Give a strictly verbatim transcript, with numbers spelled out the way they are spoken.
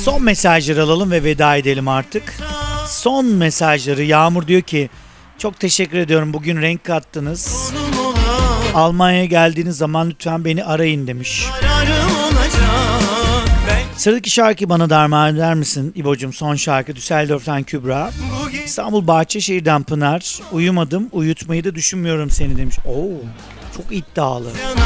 Son mesajları alalım ve veda edelim artık. Son mesajları. Yağmur diyor ki çok teşekkür ediyorum, bugün renk kattınız. Almanya'ya geldiğiniz zaman lütfen beni arayın demiş. Sıradaki şarkı bana da armağan eder misin İbo'cum? Son şarkı Düsseldorf'tan Kübra. İstanbul Bahçeşehir'den Pınar. Uyumadım, uyutmayı da düşünmüyorum seni demiş. Oo, çok iddialı.